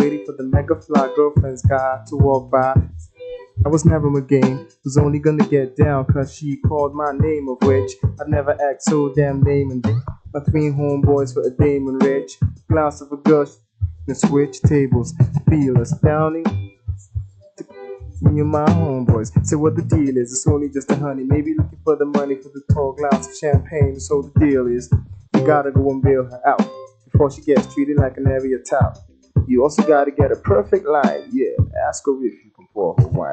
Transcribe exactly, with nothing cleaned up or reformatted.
waiting for the mega fly girlfriend's guy to walk by. I was never a game, was only gonna get down cause she called my name, of which I never act so damn lame. And my three homeboys for a dame and rich glass of a gush and switch tables, feel astounding. Me and my homeboys say what the deal is. It's only just a honey, maybe looking for the money for the tall glass of champagne. So the deal is, you gotta go and bail her out before she gets treated like an area tout. You also gotta get a perfect line, yeah. Ask her if you can pour her wine.